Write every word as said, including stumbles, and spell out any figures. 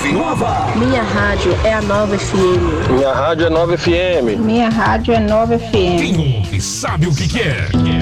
Nova. Minha rádio é a Nova F M. Minha rádio é Nova F M. Minha rádio é Nova F M. Quem ouve sabe o que que é.